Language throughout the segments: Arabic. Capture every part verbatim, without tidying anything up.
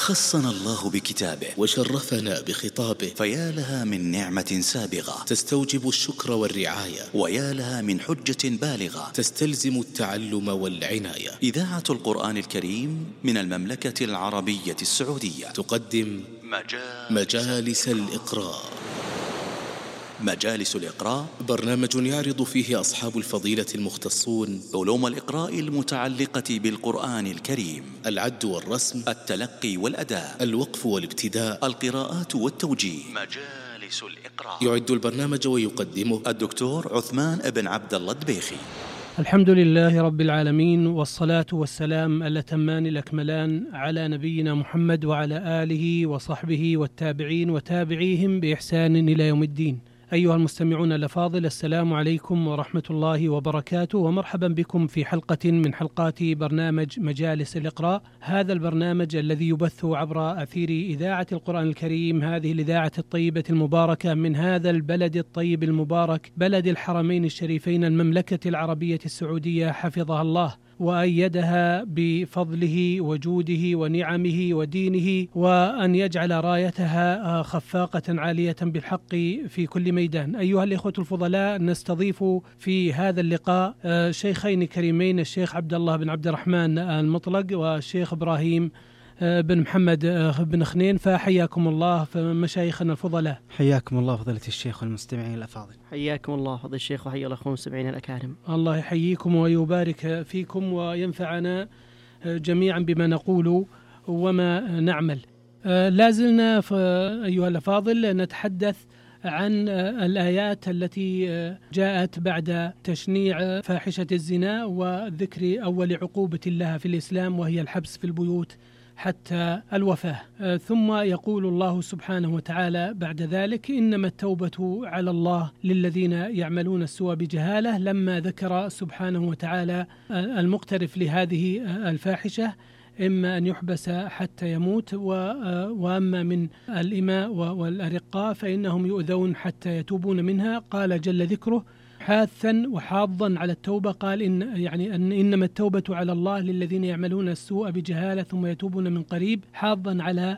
خصنا الله بكتابه وشرفنا بخطابه، فيا لها من نعمة سابغة تستوجب الشكر والرعاية، ويا لها من حجة بالغة تستلزم التعلم والعناية. إذاعة القرآن الكريم من المملكة العربية السعودية تقدم مجالس, مجالس الإقراء. مجالس الإقراء برنامج يعرض فيه أصحاب الفضيلة المختصون علوم الإقراء المتعلقة بالقرآن الكريم: العد والرسم، التلقي والأداء، الوقف والابتداء، القراءات والتوجيه. مجالس الإقراء يعد البرنامج ويقدمه الدكتور عثمان بن عبد الله الدبيخي. الحمد لله رب العالمين، والصلاة والسلام الأتمان الأكملان على نبينا محمد وعلى آله وصحبه والتابعين وتابعيهم بإحسان إلى يوم الدين. أيها المستمعون الأفاضل، السلام عليكم ورحمة الله وبركاته، ومرحبا بكم في حلقة من حلقات برنامج مجالس الإقراء. هذا البرنامج الذي يبث عبر أثير إذاعة القرآن الكريم، هذه الإذاعة الطيبة المباركة من هذا البلد الطيب المبارك، بلد الحرمين الشريفين، المملكة العربية السعودية، حفظها الله وأيدها بفضله وجوده ونعمه ودينه، وأن يجعل رايتها خفاقة عالية بالحق في كل ميدان. أيها الإخوة الفضلاء، نستضيف في هذا اللقاء شيخين كريمين، الشيخ عبد الله بن عبد الرحمن المطلق والشيخ إبراهيم بن محمد بن خنين، فحياكم الله مشايخنا الفضلاء. حياكم الله فضيلة الشيخ والمستمعين الأفاضل. حياكم الله فضيلة الشيخ وحيا الله المستمعين الأكارم. الله يحييكم ويبارك فيكم وينفعنا جميعا بما نقول وما نعمل. لازلنا أيها الأفاضل نتحدث عن الآيات التي جاءت بعد تشنيع فاحشة الزنا وذكر أول عقوبة لها في الإسلام، وهي الحبس في البيوت حتى الوفاة. ثم يقول الله سبحانه وتعالى بعد ذلك: إنما التوبة على الله للذين يعملون السوء بجهالة، لما ذكر سبحانه وتعالى المقترف لهذه الفاحشة إما أن يحبس حتى يموت، وأما من الإماء والأرقاء فإنهم يؤذون حتى يتوبون منها. قال جل ذكره حاثا وحاضا على التوبة، قال إن يعني أن إنما التوبة على الله للذين يعملون السوء بجهالة ثم يتوبون من قريب، حاضا على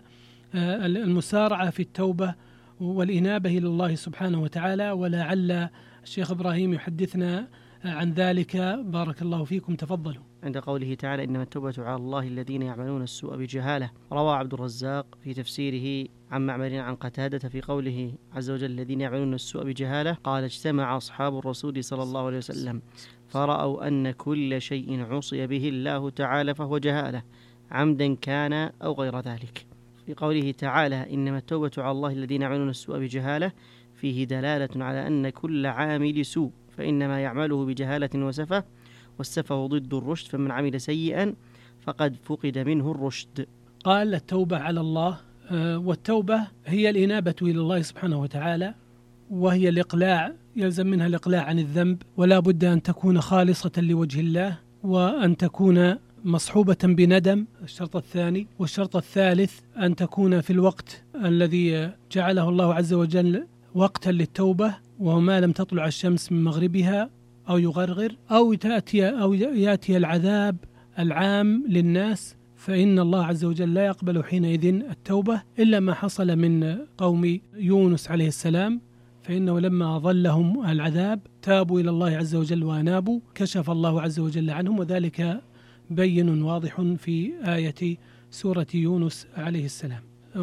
المسارعة في التوبة والإنابة إلى الله سبحانه وتعالى. ولعل الشيخ إبراهيم يحدثنا عن ذلك. بارك الله فيكم، تفضلوا. عند قوله تعالى: إنما التوبة على الله الذين يعملون السوء بجهالة، روى عبد الرزاق في تفسيره عن معمر عن قتادة في قوله عز وجل: الذين يعملون السوء بجهالة، قال: اجتمع أصحاب الرسول صلى الله عليه وسلم فرأوا أن كل شيء عصي به الله تعالى فهو جهالة، عمدا كان أو غير ذلك. في قوله تعالى: إنما التوبة على الله الذين يعملون السوء بجهالة، فيه دلالة على أن كل عامل سوء فإنما يعمله بجهالة وسفة، والسفه ضد الرشد، فمن عمل سيئا فقد فقد منه الرشد. قال التوبة على الله، والتوبة هي الإنابة إلى الله سبحانه وتعالى، وهي الإقلاع، يلزم منها الإقلاع عن الذنب، ولا بد أن تكون خالصة لوجه الله، وأن تكون مصحوبة بندم، الشرط الثاني. والشرط الثالث أن تكون في الوقت الذي جعله الله عز وجل وقتا للتوبة، وهو ما لم تطلع الشمس من مغربها أو يغرغر أو تأتي أو يأتي العذاب العام للناس، فإن الله عز وجل لا يقبل حينئذ التوبة إلا ما حصل من قوم يونس عليه السلام، فإنه لما ظلهم العذاب تابوا إلى الله عز وجل وأنابوا، كشف الله عز وجل عنهم، وذلك بين واضح في آية سورة يونس عليه السلام.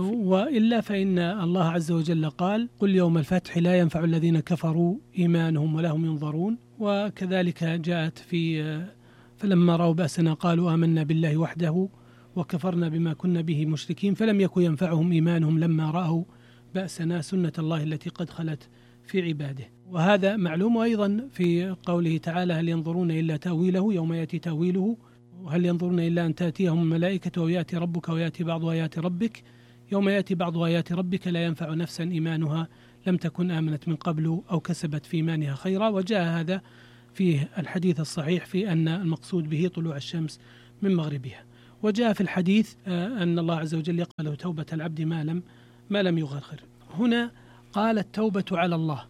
وإلا فإن الله عز وجل قال: قل يوم الفتح لا ينفع الذين كفروا إيمانهم ولا هم ينظرون. وكذلك جاءت في فلما رأوا بأسنا قالوا آمنا بالله وحده وكفرنا بما كنا به مشركين، فلم يكن ينفعهم إيمانهم لما رأوا بأسنا، سنة الله التي قد خلت في عباده. وهذا معلوم. أيضا في قوله تعالى: هل ينظرون إلا تأويله يوم يأتي تأويله، وهل ينظرون إلا أن تأتيهم الملائكة ويأتي ربك ويأتي بعض آيات ربك، يوم يأتي بعض آيات ربك لا ينفع نفسا إيمانها لم تكن آمنت من قبل أو كسبت في إيمانها خيرا. وجاء هذا في الحديث الصحيح في أن المقصود به طلوع الشمس من مغربها. وجاء في الحديث أن الله عز وجل يقبل توبة العبد ما لم ما لم يغرغر. هنا قال التوبة على الله،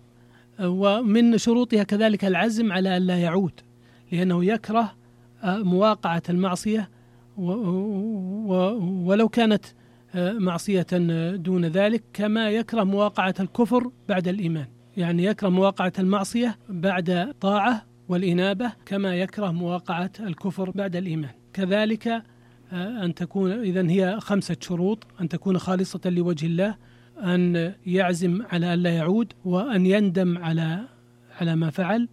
ومن شروطها كذلك العزم على أن لا يعود، لأنه يكره مواقعة المعصية ولو كانت معصية دون ذلك، كما يكره مواقعة الكفر بعد الإيمان، يعني يكره مواقعة المعصية بعد طاعة والإنابة كما يكره مواقعة الكفر بعد الإيمان. كذلك أن تكون، إذن هي خمسة شروط: أن تكون خالصة لوجه الله، أن يعزم على أن لا يعود، وأن يندم على على ما فعل،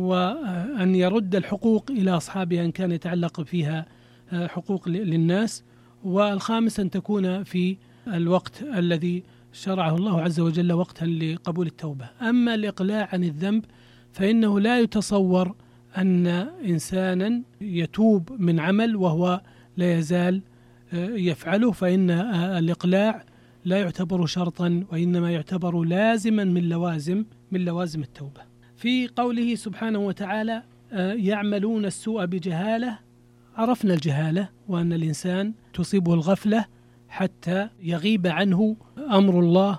وأن يرد الحقوق إلى أصحابها إن كان يتعلق فيها حقوق للناس، والخامس أن تكون في الوقت الذي شرعه الله عز وجل وقتا لقبول التوبة. أما الإقلاع عن الذنب فإنه لا يتصور أن إنسانا يتوب من عمل وهو لا يزال يفعله، فإن الإقلاع لا يعتبر شرطا، وإنما يعتبر لازما من لوازم من لوازم التوبة. في قوله سبحانه وتعالى يعملون السوء بجهالة، عرفنا الجهالة وأن الإنسان تصيبه الغفلة حتى يغيب عنه أمر الله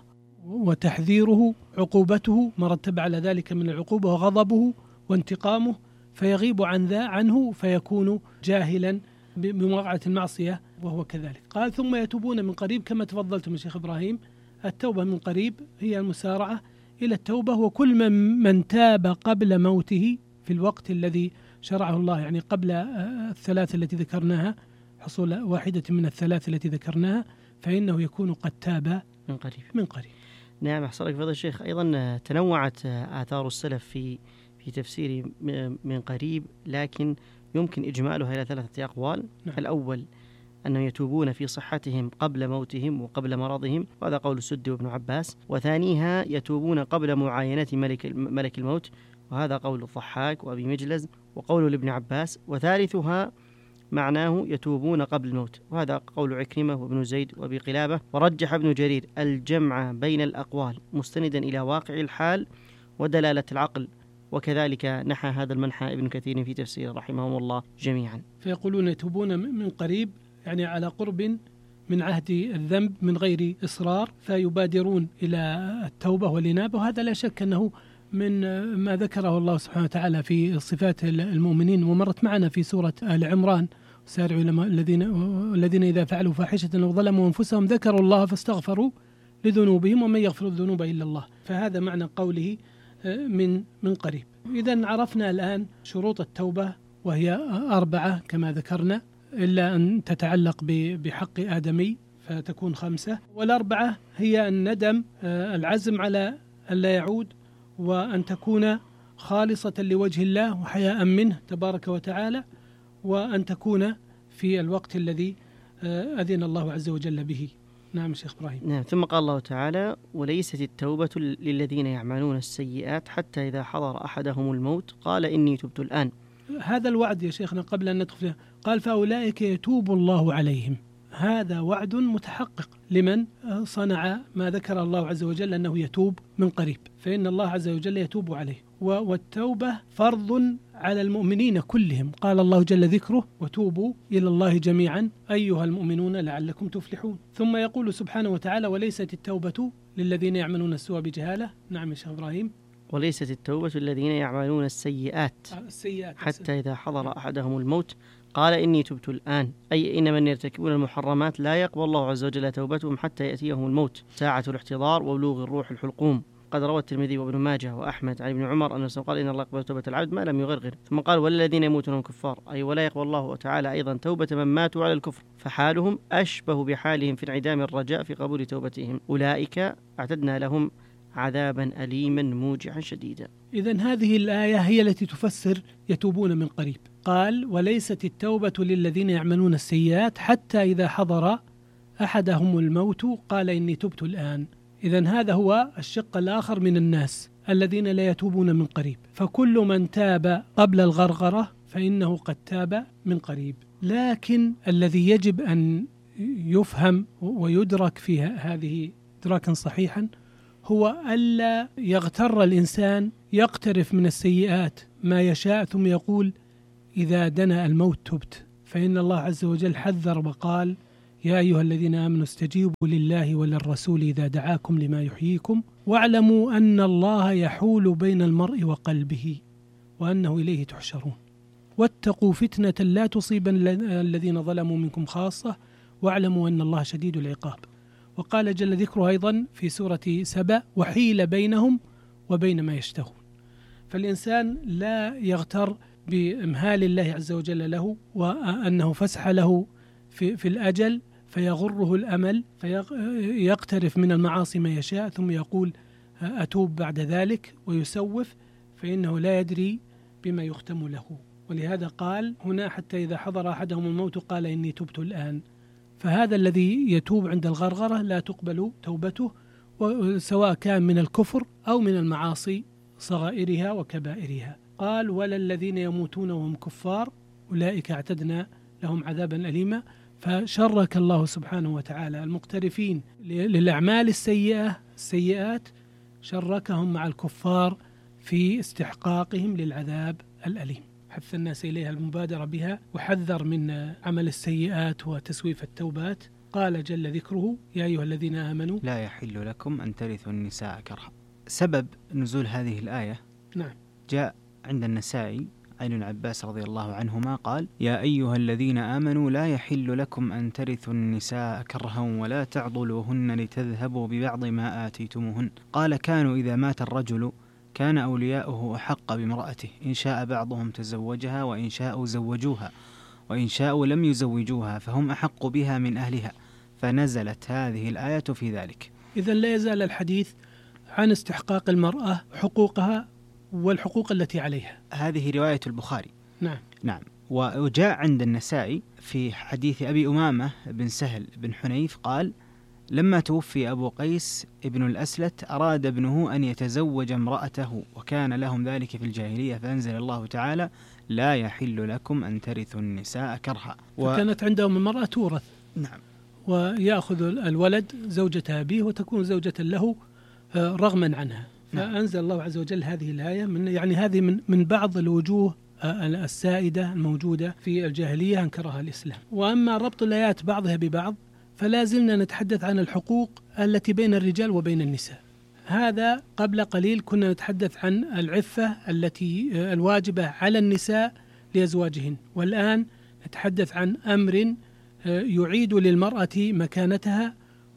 وتحذيره، عقوبته، ما رتب على ذلك من العقوبة، وغضبه وانتقامه، فيغيب عن ذا عنه فيكون جاهلا بمواقعة المعصية وهو كذلك. قال ثم يتوبون من قريب، كما تفضلتم يا شيخ إبراهيم، التوبة من قريب هي المسارعة إلى التوبة، وكل من, من تاب قبل موته في الوقت الذي شرعه الله، يعني قبل الثلاث التي ذكرناها، حصول واحدة من الثلاث التي ذكرناها، فإنه يكون قد تاب من قريب من قريب. نعم، أحسنك فضل الشيخ. أيضا تنوعت آثار السلف في في تفسير من قريب، لكن يمكن إجمالها إلى ثلاثة أقوال. نعم. الأول أنهم يتوبون في صحتهم قبل موتهم وقبل مرضهم، وهذا قول السدي وابن عباس. وثانيها يتوبون قبل معاينة ملك ملك الموت، وهذا قول الضحاك وأبي مجلز وقول لابن عباس. وثالثها معناه يتوبون قبل الموت، وهذا قول عكرمة وابن زيد وأبي قلابة. ورجح ابن جرير الجمع بين الأقوال مستندا إلى واقع الحال ودلالة العقل، وكذلك نحى هذا المنحى ابن كثير في تفسيره رحمهم الله جميعا. فيقولون يتوبون من قريب، يعني على قرب من عهد الذنب من غير إصرار، فيبادرون إلى التوبة والإنابة، وهذا لا شك أنه من ما ذكره الله سبحانه وتعالى في صفات المؤمنين، ومرت معنا في سورة آل عمران: سارعوا الذين الذين إذا فعلوا فاحشة أو ظلموا أنفسهم ذكروا الله فاستغفروا لذنوبهم ومن يغفر الذنوب إلا الله. فهذا معنى قوله من من قريب. إذن عرفنا الآن شروط التوبة، وهي أربعة كما ذكرنا، إلا أن تتعلق بحق آدمي فتكون خمسة، والأربعة هي الندم، العزم على أن لا يعود، وأن تكون خالصة لوجه الله وحياء منه تبارك وتعالى، وأن تكون في الوقت الذي أذن الله عز وجل به. نعم شيخ إبراهيم. نعم. ثم قال الله تعالى: وليست التوبة للذين يعملون السيئات حتى إذا حضر أحدهم الموت قال إني تبت الآن. هذا الوعد يا شيخنا قبل أن ندخل، قال فأولئك يتوب الله عليهم. هذا وعد متحقق لمن صنع ما ذكر الله عز وجل أنه يتوب من قريب، فإن الله عز وجل يتوب عليه، والتوبة فرض على المؤمنين كلهم. قال الله جل ذكره: وتوبوا إلى الله جميعا أيها المؤمنون لعلكم تفلحون. ثم يقول سبحانه وتعالى: وليست التوبة للذين يعملون السوء بجهالة. نعم يا شيخ إبراهيم. وليست التوبة للذين يعملون السيئات السيئات حتى إذا حضر أحدهم الموت قال إني تبت الآن، أي إن من يرتكبون المحرمات لا يقبل الله عز وجل توبتهم حتى يأتيهم الموت ساعة الاحتضار وبلوغ الروح الحلقوم. قد روى الترمذي وابن ماجه وأحمد عن ابن عمر أنه قال إن الله يقبل توبة العبد ما لم يغرغر. ثم قال: والذين يموتون هم كفار، أي ولا يقبل الله تعالى أيضا توبة من ماتوا على الكفر، فحالهم أشبه بحالهم في انعدام الرجاء في قبول توبتهم، أولئك أعتدنا لهم عذابا أليما موجعا شديدا. إذن هذه الآية هي التي تفسر يتوبون من قريب. قال: وليست التوبة للذين يعملون السيئات حتى إذا حضر أحدهم الموت قال إني تبت الآن. إذن هذا هو الشق الآخر من الناس الذين لا يتوبون من قريب، فكل من تاب قبل الغرغرة فإنه قد تاب من قريب. لكن الذي يجب أن يفهم ويدرك في هذه إدراكا صحيحا هو ألا يغتر الإنسان يقترف من السيئات ما يشاء ثم يقول إذا دنا الموت تبت، فإن الله عز وجل حذر وقال: يا أيها الذين آمنوا استجيبوا لله وللرسول إذا دعاكم لما يحييكم واعلموا أن الله يحول بين المرء وقلبه وأنه إليه تحشرون واتقوا فتنة لا تصيبن الذين ظلموا منكم خاصة واعلموا أن الله شديد العقاب. وقال جل ذكره أيضا في سورة سبأ وحيل بينهم وبين ما يشتهون. فالإنسان لا يغتر بإمهال الله عز وجل له وأنه فسح له في, في الأجل فيغره الأمل فيقترف من المعاصي ما يشاء ثم يقول أتوب بعد ذلك ويسوف، فإنه لا يدري بما يختم له. ولهذا قال هنا حتى إذا حضر أحدهم الموت قال إني تبت الآن. فهذا الذي يتوب عند الغرغرة لا تقبل توبته، سواء كان من الكفر أو من المعاصي صغائرها وكبائرها. قال ولا الذين يموتون وهم كفار أولئك اعتدنا لهم عذابا أليما. فشرك الله سبحانه وتعالى المقترفين للأعمال السيئة السيئات شركهم مع الكفار في استحقاقهم للعذاب الأليم، حث الناس إليها المبادرة بها وحذر من عمل السيئات وتسويف التوبات. قال جل ذكره يا أيها الذين آمنوا لا يحل لكم أن ترثوا النساء كرها. سبب نزول هذه الآية نعم جاء عند النسائي عن ابن عباس رضي الله عنهما قال يا أيها الذين آمنوا لا يحل لكم أن ترثوا النساء كرها ولا تعضلوهن لتذهبوا ببعض ما آتيتموهن. قال كانوا إذا مات الرجل كان أولياؤه أحق بامرأته إن شاء بعضهم تزوجها وإن شاءوا زوجوها وإن شاءوا لم يزوجوها فهم أحق بها من أهلها، فنزلت هذه الآية في ذلك. إذن لا يزال الحديث عن استحقاق المرأة حقوقها والحقوق التي عليها. هذه رواية البخاري. نعم نعم. وجاء عند النسائي في حديث أبي أمامة بن سهل بن حنيف قال لما توفي أبو قيس ابن الأسلت أراد ابنه أن يتزوج امرأته وكان لهم ذلك في الجاهلية فأنزل الله تعالى لا يحل لكم أن ترثوا النساء كرها. و... فكانت عندهم المرأة تورث. نعم. ويأخذ الولد زوجة أبيه وتكون زوجة له رغما عنها. فأنزل الله عز وجل هذه الآية من يعني هذه من من بعض الوجوه السائدة الموجودة في الجاهلية أنكرها الإسلام. وأما ربط الآيات بعضها ببعض فلا زلنا نتحدث عن الحقوق التي بين الرجال وبين النساء. هذا قبل قليل كنا نتحدث عن العفة التي الواجبة على النساء لأزواجهن، والآن نتحدث عن أمر يعيد للمرأة مكانتها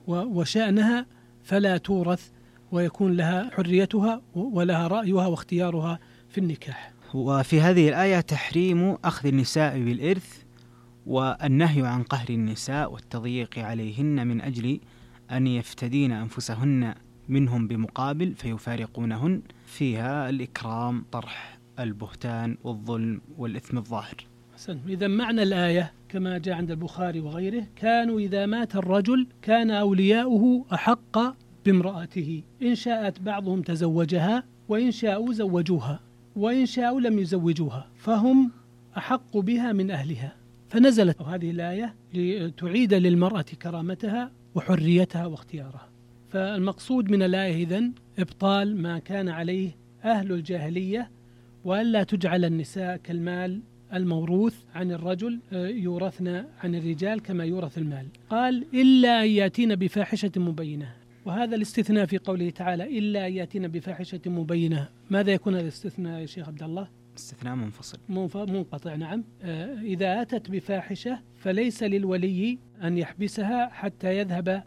وشأنها فلا تورث ويكون لها حريتها ولها رأيها واختيارها في النكاح. وفي هذه الآية تحريم أخذ النساء بالإرث والنهي عن قهر النساء والتضييق عليهن من أجل أن يفتدين أنفسهن منهم بمقابل فيفارقونهن، فيها الإكرام طرح البهتان والظلم والإثم الظاهر. إذا معنى الآية كما جاء عند البخاري وغيره كانوا إذا مات الرجل كان أولياؤه أحق بامرأته إن شاءت بعضهم تزوجها وإن شاءوا زوجوها وإن شاءوا لم يزوجوها فهم أحق بها من أهلها. فنزلت هذه الآية لتعيد للمرأة كرامتها وحريتها واختيارها. فالمقصود من الآية إذن إبطال ما كان عليه أهل الجاهلية وألا تجعل النساء كالمال الموروث عن الرجل يورثن عن الرجال كما يورث المال. قال إلا أن يأتين بفاحشة مبينة، وهذا الاستثناء في قوله تعالى إلا أن يأتين بفاحشة مبينة، ماذا يكون هذا الاستثناء يا شيخ عبد الله؟ استثناء منفصل منقطع. نعم. إذا أتت بفاحشة فليس للولي أن يحبسها حتى يذهب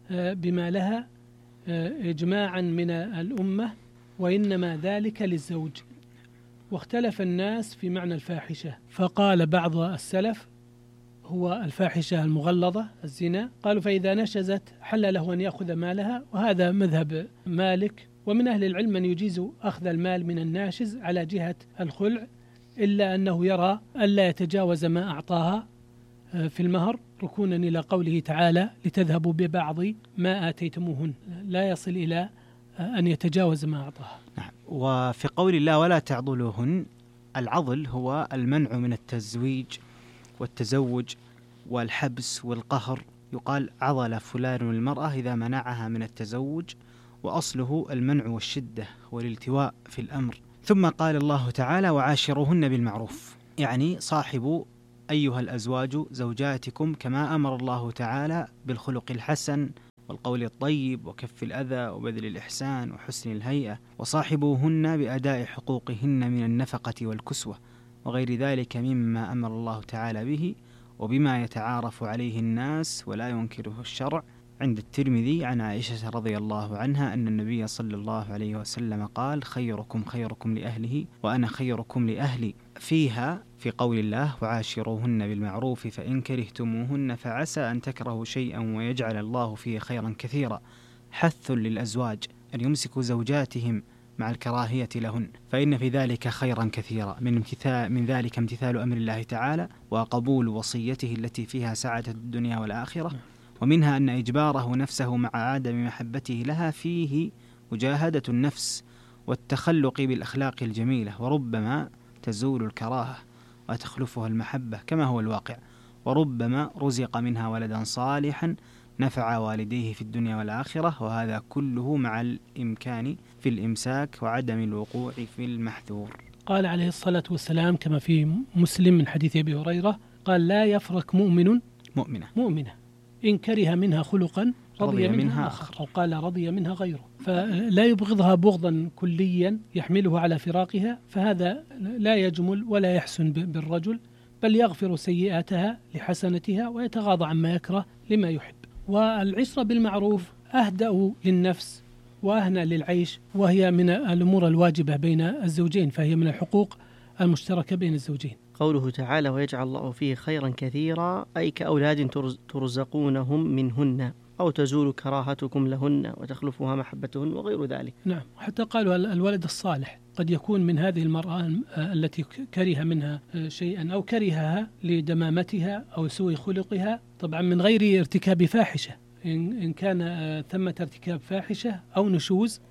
بمالها إجماعا من الأمة، وإنما ذلك للزوج. واختلف الناس في معنى الفاحشة، فقال بعض السلف هو الفاحشة المغلظة الزنا، قالوا فإذا نشزت حل له أن يأخذ مالها، وهذا مذهب مالك. ومن أهل العلم من يجيز أخذ المال من الناشز على جهة الخلع، إلا أنه يرى ألا يتجاوز ما أعطاها في المهر ركونا إلى قوله تعالى لتذهبوا ببعض ما آتيتموهن، لا يصل إلى أن يتجاوز ما أعطاها. نعم. وفي قول الله ولا تعضلوهن، العضل هو المنع من التزويج والتزوج والحبس والقهر. يقال عضل فلان المرأة إذا منعها من التزوج، وأصله المنع والشدة والالتواء في الأمر. ثم قال الله تعالى وعاشروهن بالمعروف، يعني صاحبوا أيها الأزواج زوجاتكم كما أمر الله تعالى بالخلق الحسن والقول الطيب وكف الأذى وبذل الإحسان وحسن الهيئة، وصاحبوهن بأداء حقوقهن من النفقة والكسوة وغير ذلك مما أمر الله تعالى به وبما يتعارف عليه الناس ولا ينكره الشرع، عند الترمذي عن عائشة رضي الله عنها أن النبي صلى الله عليه وسلم قال: خيركم خيركم لأهله وأنا خيركم لأهلي. فيها في قول الله: وعاشروهن بالمعروف فإن كرهتموهن فعسى أن تكرهوا شيئا ويجعل الله فيه خيرا كثيرا، حث للأزواج أن يمسكوا زوجاتهم مع الكراهية لهن، فإن في ذلك خيرا كثيرا، من, امتثال من ذلك امتثال أمر الله تعالى وقبول وصيته التي فيها سعادة الدنيا والآخرة، ومنها أن إجباره نفسه مع عدم محبته لها فيه مجاهدة النفس والتخلق بالأخلاق الجميلة، وربما تزول الكراهة وتخلفها المحبة كما هو الواقع، وربما رزق منها ولدا صالحا نفع والديه في الدنيا والآخرة، وهذا كله مع الإمكان في الإمساك وعدم الوقوع في المحذور. قال عليه الصلاة والسلام كما في مسلم من حديث أبي هريرة قال: لا يفرق مؤمن مؤمنة مؤمنة إن كره منها خلقا رضي, رضي منها, منها آخر، أو قال رضي منها غيره. فلا يبغضها بغضا كليا يحمله على فراقها، فهذا لا يجمل ولا يحسن بالرجل، بل يغفر سيئاتها لحسنتها ويتغاضى عما يكره لما يحب. والعشرة بالمعروف أهدأ للنفس وأهنى للعيش، وهي من الأمور الواجبة بين الزوجين، فهي من الحقوق المشتركة بين الزوجين. قوله تعالى: ويجعل الله فيه خيرا كثيرا، أي كأولاد ترزقونهم منهن أو تزول كراهتكم لهن وتخلفها محبتهن وغير ذلك. نعم، حتى قالوا الولد الصالح قد يكون من هذه المرأة التي كره منها شيئا أو كرهها لدمامتها أو سوء خلقها، طبعا من غير ارتكاب فاحشة. إن كان ثمة ارتكاب فاحشة أو نشوز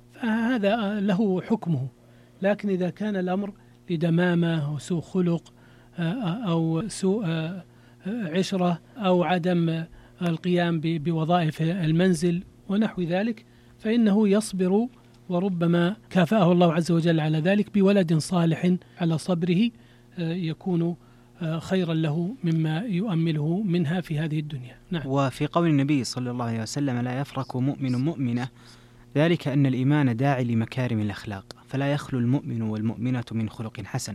فهذا له حكمه، لكن إذا كان الأمر لدمامة أو سوء خلق أو سوء عشرة أو عدم القيام بوظائف المنزل ونحو ذلك، فإنه يصبر، وربما كافأه الله عز وجل على ذلك بولد صالح على صبره يكون خيرا له مما يؤمله منها في هذه الدنيا. نعم. وفي قول النبي صلى الله عليه وسلم: لا يفرق مؤمن مؤمنة، ذلك أن الإيمان داعي لمكارم الأخلاق، فلا يخلو المؤمن والمؤمنة من خلق حسن.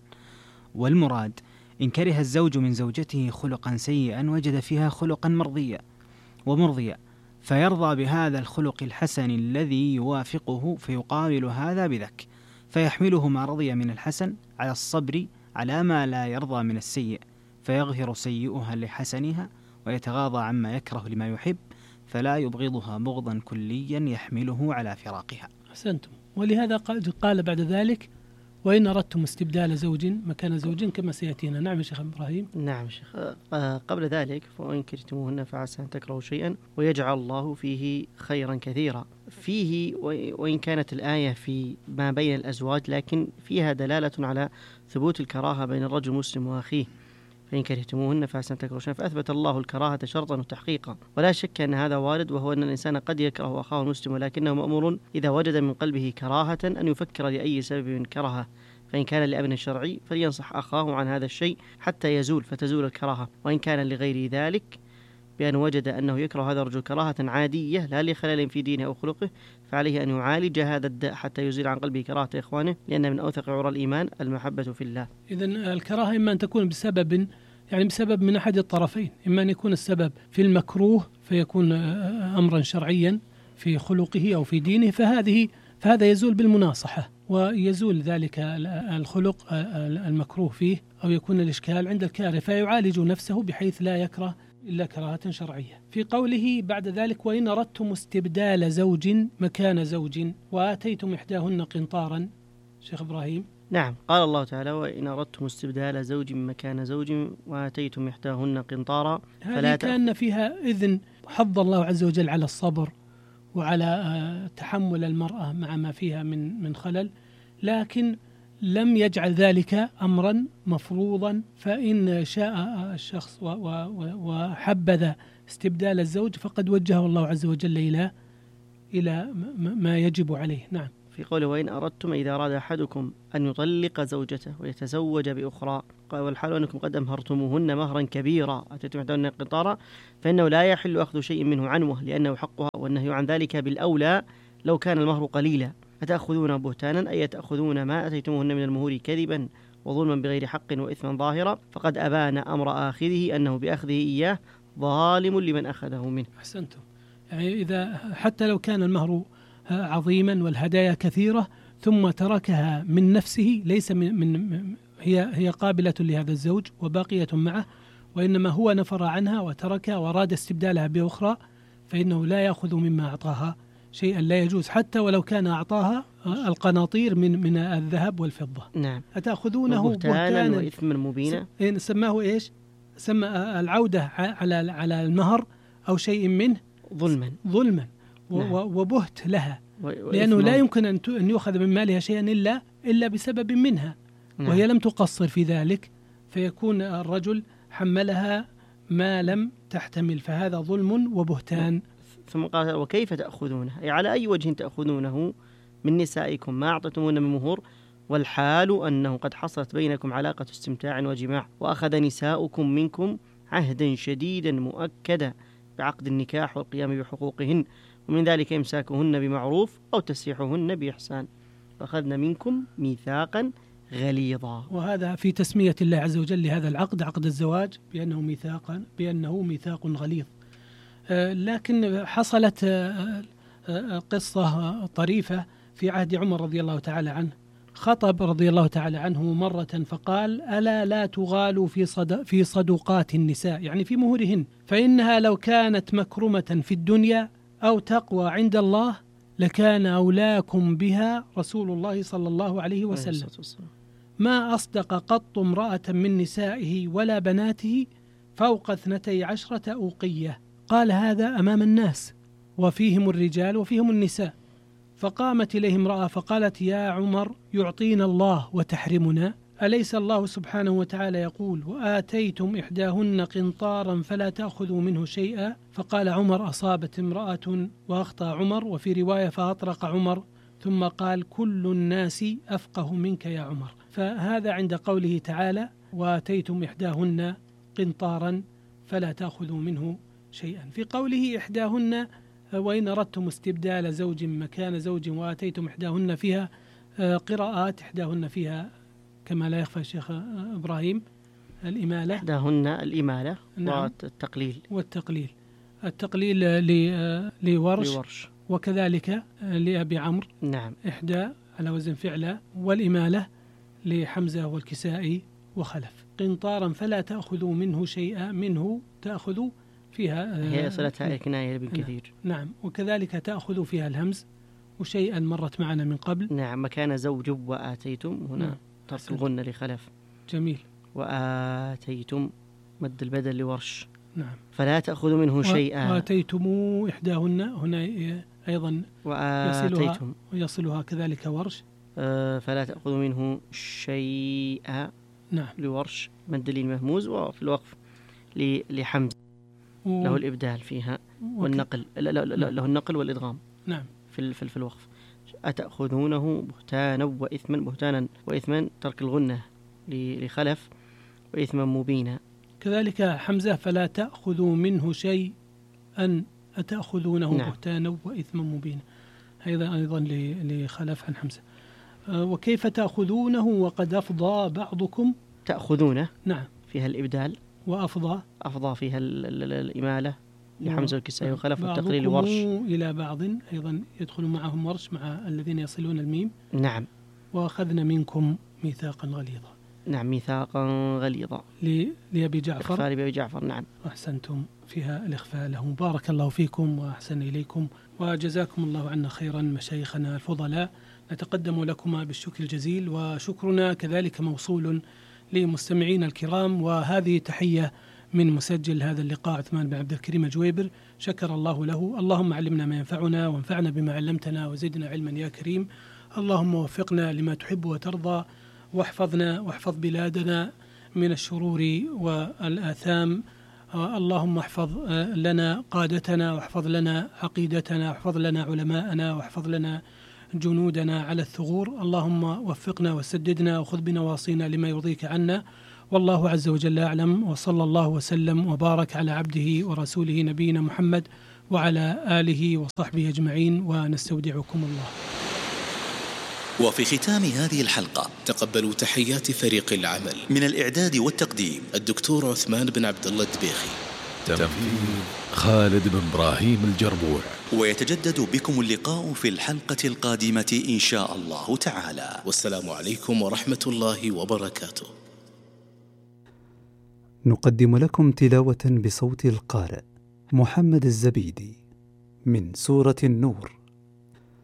والمراد إن كره الزوج من زوجته خلقا سيئا وجد فيها خلقا مرضيا ومرضيا، فيرضى بهذا الخلق الحسن الذي يوافقه، فيقابل هذا بذاك، فيحمله ما رضي من الحسن على الصبر على ما لا يرضى من السيء، فيغفر سيئها لحسنها ويتغاضى عما يكره لما يحب، فلا يبغضها بغضا كليا يحمله على فراقها. أحسنتم. ولهذا قال بعد ذلك: وإن أردتم استبدال زوج مكان زوج كما سيأتينا. نعم يا شيخ إبراهيم. نعم شيخ. قبل ذلك: فإن كرهتموهن فعسى أن تكرهوا شيئا ويجعل الله فيه خيرا كثيرا. فيه وإن كانت الآية في ما بين الأزواج، لكن فيها دلالة على ثبوت الكراهة بين الرجل المسلم وأخيه. فإن كرهتموهن فعسى أن تكرهوا شيئا، فأثبت الله الكراهة شرطا وتحقيقا، ولا شك أن هذا وارد، وهو أن الإنسان قد يكره أخاه المسلم، ولكنه مأمور إذا وجد من قلبه كراهة أن يفكر لأي سبب كرهه، فإن كان لأمر شرعي فلينصح أخاه عن هذا الشيء حتى يزول فتزول الكراهة، وإن كان لغير ذلك بأن وجد أنه يكره هذا الرجل كراهة عادية لا لخلل في دينه أو خلقه، فعليه أن يعالج هذا الداء حتى يزيل عن قلبه كراهة إخوانه، لأن من أوثق عرى الإيمان المحبة في الله. إذن الكراهة إما أن تكون بسبب يعني بسبب من أحد الطرفين، إما أن يكون السبب في المكروه فيكون أمرا شرعيا في خلقه أو في دينه، فهذه فهذا يزول بالمناصحة، ويزول ذلك الخلق المكروه فيه، أو يكون الإشكال عند الكاره فيعالج نفسه بحيث لا يكره إلا كراهة شرعية. في قوله بعد ذلك: وإن أردتم استبدال زوج مكان زوج وآتيتم إحداهن قنطارا. شيخ إبراهيم. نعم، قال الله تعالى: وإن أردتم استبدال زوج مكان زوج وآتيتم إحداهن قنطارا. هذه كان فيها إذن حض الله عز وجل على الصبر وعلى تحمل المرأة مع ما فيها من من خلل، لكن لم يجعل ذلك أمرا مفروضا، فإن شاء الشخص وحبذ استبدال الزوج فقد وجهه الله عز وجل إلى إلى ما يجب عليه. نعم. في قوله: وإن أردتم، إذا أراد أحدكم أن يطلق زوجته ويتزوج بأخرى، والحال أنكم قد أمهرتموهن مهرا كبيرا أتيتم إحداهن قنطارا، فإنه لا يحل أخذ شيء منه عنوة، لأنه حقها، والنهي عن ذلك بالأولى لو كان المهر قليلا. أتأخذون بهتانا، أي تأخذون ما أتيتموهن من المهور كذبا وظلما بغير حق وإثما ظاهرا، فقد أبان أمر آخذه أنه بأخذه إياه ظالم لمن أخذه منه. أحسنتم. يعني إذا حتى لو كان المهر عظيما والهدايا كثيرة ثم تركها من نفسه، ليس من, من هي هي قابلة لهذا الزوج وباقية معه، وإنما هو نفر عنها وتركها وأراد استبدالها بأخرى، فإنه لا يأخذ مما أعطاها شيئا لا يجوز، حتى ولو كان أعطاها القناطير من من الذهب والفضة. نعم. أتأخذونه بهتانا وإثما مبينا. سماه إيش؟ سمى العودة على على المهر أو شيء منه ظلما ظلما نعم. وبهت لها، لأنه لا يمكن أن يؤخذ من مالها شيئا إلا إلا بسبب منها، نعم. وهي لم تقصر في ذلك، فيكون الرجل حملها ما لم تحتمل، فهذا ظلم وبهتان. ثم قال وكيف تأخذونه، أي على أي وجه تأخذونه من نسائكم ما أعطيتمون من مهور، والحال أنه قد حصلت بينكم علاقة استمتاع وجماع، وأخذ نساؤكم منكم عهدا شديدا مؤكدا بعقد النكاح والقيام بحقوقهن، ومن ذلك إمساكهن بمعروف أو تسريحهن بإحسان، فأخذنا منكم ميثاقا غليظا. وهذا في تسمية الله عز وجل لهذا العقد عقد الزواج بأنه ميثاقا بأنه ميثاق غليظ. آه لكن حصلت آه آه قصة طريفة في عهد عمر رضي الله تعالى عنه. خطب رضي الله تعالى عنه مرة فقال: ألا لا تغالوا في صد في صدقات النساء، يعني في مهورهن، فإنها لو كانت مكرمة في الدنيا أو تقوى عند الله لكان أولاكم بها رسول الله صلى الله عليه وسلم. ما أصدق قط امرأة من نسائه ولا بناته فوق اثنتي عشرة أوقية. قال هذا أمام الناس وفيهم الرجال وفيهم النساء. فقامت إليه امرأة فقالت: يا عمر، يعطينا الله وتحرمنا؟ أليس الله سبحانه وتعالى يقول: وآتيتم إحداهن قنطارا فلا تأخذوا منه شيئا؟ فقال عمر: أصابت امرأة، وأخطأ عمر، وفي رواية فأطرق عمر، ثم قال: كل الناس أفقه منك يا عمر. فهذا عند قوله تعالى: وآتيتم إحداهن قنطارا فلا تأخذوا منه شيئا. في قوله إحداهن: وإن أردتم استبدال زوج مكان زوج وآتيتم إحداهن، فيها قراءات، إحداهن فيها كما لا يخفى الشيخ إبراهيم الإمالة، إحداهن الإمالة، نعم. والتقليل والتقليل التقليل لورش, لورش وكذلك لأبي عمرو، نعم. إحدى على وزن فعلة، والإمالة لحمزة والكسائي وخلف. قنطارا فلا تأخذوا منه شيئا، منه تأخذوا فيها هي صلتها الكناية بالكثير، نعم. وكذلك تأخذوا فيها الهمز، وشيئا مرت معنا من قبل، نعم. مكان زوج وآتيتم هنا نعم. ترك الغنة لخلف، جميل. وآتيتم مد البدل لورش، نعم. فلا تأخذوا منه شيئا. وآتيتم إحداهن هنا أيضا وآتيتم ويصلها كذلك ورش، آه فلا تأخذوا منه شيئا، نعم. لورش مد المهموز، وفي الوقف لحمز و... له الإبدال فيها والنقل، لا لا لا له النقل والإدغام، نعم. في في الوقف. أتأخذونه بهتانا وإثما، بهتانا وإثما ترك الغنة لخلف، وإثما مبينا. كذلك حمزة: فلا تأخذوا منه شيء أن أتأخذونه، نعم. بهتانا وإثما مبينا، أيضا أيضا لخلف عن حمزة. وكيف تأخذونه وقد أفضى بعضكم، تأخذونه، نعم، فيها الإبدال، وأفضى أفضى فيها الإمالة لحمزة والكسائي وخلف، والتقليل ورش ورش إلى بعض، أيضا يدخل معهم ورش مع الذين يصلون الميم، نعم. وأخذنا منكم ميثاقا غليظا، نعم. ميثاقا غليظا لأبي جعفر، إخفاء لأبي جعفر، نعم. وأحسنتم فيها الإخفاء له. بارك الله فيكم وأحسن إليكم، وجزاكم الله عنا خيرا مشايخنا الفضلاء. نتقدم لكما بالشكر الجزيل، وشكرنا كذلك موصول لمستمعين الكرام. وهذه تحية من مسجل هذا اللقاء عثمان بن عبد الكريم الجويبر، شكر الله له. اللهم علمنا ما ينفعنا وانفعنا بما علمتنا وزدنا علما يا كريم. اللهم وفقنا لما تحب وترضى، واحفظنا واحفظ بلادنا من الشرور والآثام. اللهم احفظ لنا قادتنا، واحفظ لنا عقيدتنا، واحفظ لنا علماءنا، واحفظ لنا جنودنا على الثغور. اللهم وفقنا وسددنا وخذ بنواصينا لما يرضيك عنا. والله عز وجل أعلم، وصلى الله وسلم وبارك على عبده ورسوله نبينا محمد وعلى آله وصحبه أجمعين، ونستودعكم الله. وفي ختام هذه الحلقة تقبلوا تحيات فريق العمل من الإعداد والتقديم: الدكتور عثمان بن عبد الله الدبيخي، تنفيذ خالد بن إبراهيم الجربوع. ويتجدد بكم اللقاء في الحلقة القادمة إن شاء الله تعالى. والسلام عليكم ورحمة الله وبركاته. نقدم لكم تلاوة بصوت القارئ محمد الزبيدي من سورة النور.